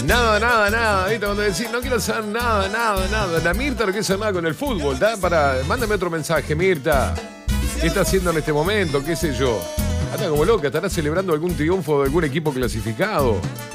Nada, nada, nada. ¿Viste? Cuando decís, no quiero saber nada, nada, nada. La Mirta no quiere saber nada con el fútbol. Mándame otro mensaje, Mirta. ¿Qué está haciendo en este momento? ¿Qué sé yo? Anda como loca, estará celebrando algún triunfo de algún equipo clasificado.